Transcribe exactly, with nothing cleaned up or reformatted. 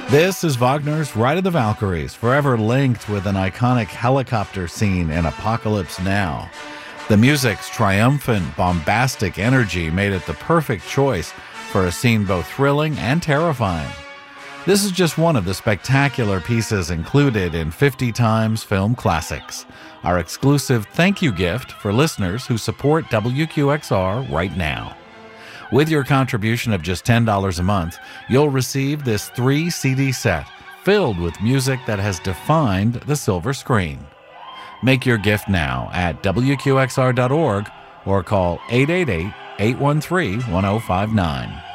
This is Wagner's Ride of the Valkyries, forever linked with an iconic helicopter scene in Apocalypse Now. The music's triumphant, bombastic energy made it the perfect choice for a scene both thrilling and terrifying. This is just one of the spectacular pieces included in fifty Times Film Classics, our exclusive thank you gift for listeners who support W Q X R right now. With your contribution of just ten dollars a month, you'll receive this three C D set filled with music that has defined the silver screen. Make your gift now at W Q X R dot org or call eight eight eight, eight one three, one zero five nine.